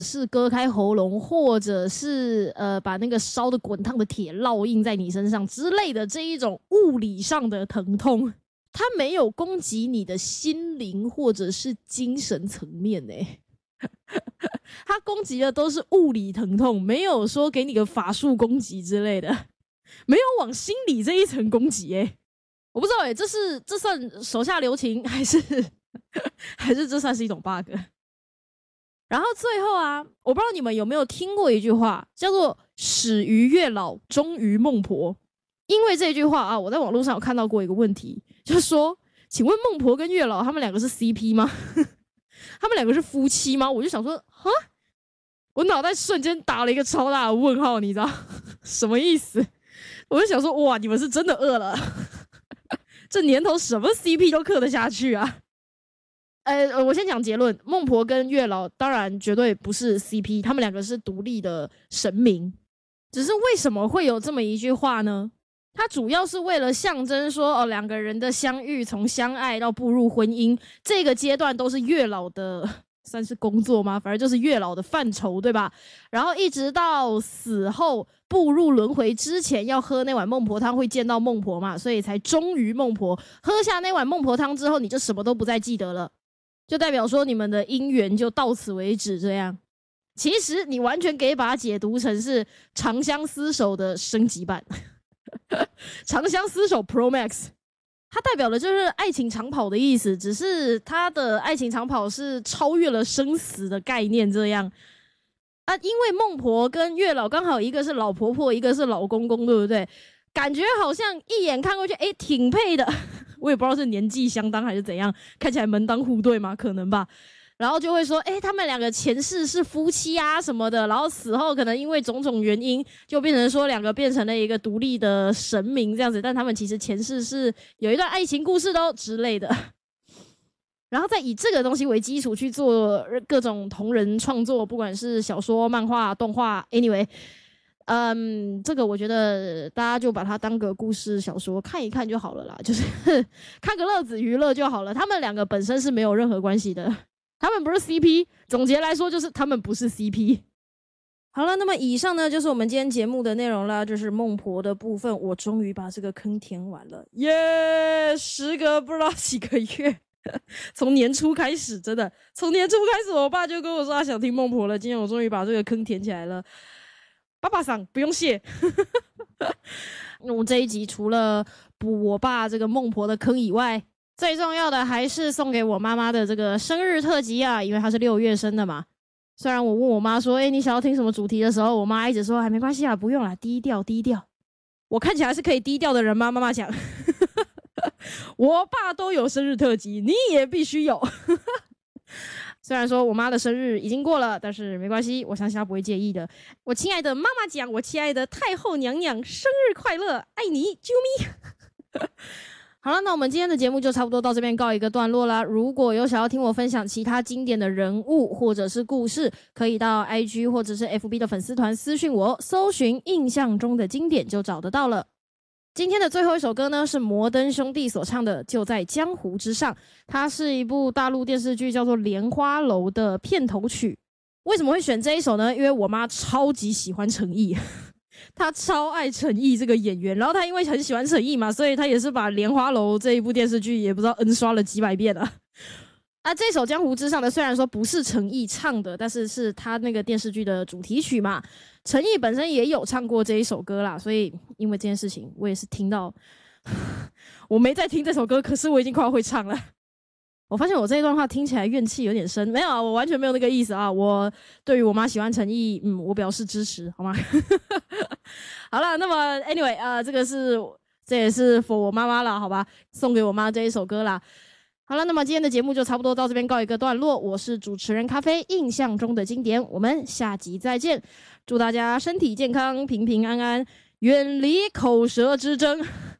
是割开喉咙，或者是把那个烧的滚烫的铁烙印在你身上之类的这一种物理上的疼痛，它没有攻击你的心灵或者是精神层面它攻击的都是物理疼痛，没有说给你个法术攻击之类的，没有往心理这一层攻击我不知道这算手下留情还是这算是一种 bug。然后最后啊，我不知道你们有没有听过一句话，叫做始于月老，终于孟婆。因为这句话啊，我在网络上有看到过一个问题，就是说，请问孟婆跟月老他们两个是 CP 吗？他们两个是夫妻吗？我就想说，哈，我脑袋瞬间打了一个超大的问号，你知道什么意思？我就想说，哇，你们是真的饿了，这年头什么 CP 都嗑得下去啊！我先讲结论，孟婆跟月老当然绝对不是 CP， 他们两个是独立的神明。只是为什么会有这么一句话呢？它主要是为了象征说，两个人的相遇，从相爱到步入婚姻，这个阶段都是月老的算是工作吗？反正就是月老的范畴，对吧？然后一直到死后步入轮回之前，要喝那碗孟婆汤会见到孟婆嘛，所以才终于孟婆。喝下那碗孟婆汤之后，你就什么都不再记得了，就代表说你们的姻缘就到此为止这样。其实你完全可以把它解读成是长相厮守的升级版长相厮守 Pro Max， 它代表的就是爱情长跑的意思，只是它的爱情长跑是超越了生死的概念这样啊。因为孟婆跟月老刚好一个是老婆婆，一个是老公公，对不对？感觉好像一眼看过去挺配的我也不知道是年纪相当还是怎样，看起来门当户对吗？可能吧。然后就会说他们两个前世是夫妻啊什么的，然后死后可能因为种种原因就变成说两个变成了一个独立的神明这样子，但他们其实前世是有一段爱情故事的之类的。然后再以这个东西为基础去做各种同人创作，不管是小说、漫画、动画 anyway， 这个我觉得大家就把它当个故事小说看一看就好了啦，就是看个乐子娱乐就好了，他们两个本身是没有任何关系的，他们不是 CP， 总结来说就是他们不是 CP。 好了，那么以上呢就是我们今天节目的内容啦，就是孟婆的部分，我终于把这个坑填完了耶，时隔不知道几个月从年初开始，真的从年初开始我爸就跟我说他想听孟婆了，今天我终于把这个坑填起来了，爸爸桑不用谢我这一集除了补我爸这个孟婆的坑以外，最重要的还是送给我妈妈的这个生日特辑啊，因为她是6月生的嘛。虽然我问我妈说你想要听什么主题的时候，我妈一直说没关系啊，不用啦，低调低调。我看起来是可以低调的人吗？妈妈讲我爸都有生日特辑，你也必须有虽然说我妈的生日已经过了，但是没关系，我相信她不会介意的。我亲爱的妈妈讲，我亲爱的太后娘娘，生日快乐，爱你啾咪好了，那我们今天的节目就差不多到这边告一个段落啦。如果有想要听我分享其他经典的人物或者是故事，可以到 IG 或者是 FB 的粉丝团私讯我，搜寻印象中的经典就找得到了。今天的最后一首歌呢，是摩登兄弟所唱的《就在江湖之上》，它是一部大陆电视剧叫做《莲花楼》的片头曲。为什么会选这一首呢？因为我妈超级喜欢陈毅他超爱陈毅这个演员，然后他因为很喜欢陈毅嘛，所以他也是把《莲花楼》这一部电视剧也不知道 N 刷了几百遍了这首《江湖之上》的虽然说不是陈毅唱的，但是是他那个电视剧的主题曲嘛，陈毅本身也有唱过这一首歌啦，所以因为这件事情我也是听到我没在听这首歌，可是我已经快要会唱了。我发现我这一段话听起来怨气有点深，没有啊，我完全没有那个意思啊。我对于我妈喜欢陈毅，我表示支持，好吗？好了，那么 anyway 这也是 for 我妈妈啦，好吧，送给我妈这一首歌啦。好了，那么今天的节目就差不多到这边告一个段落。我是主持人咖啡，印象中的经典，我们下集再见。祝大家身体健康，平平安安，远离口舌之争。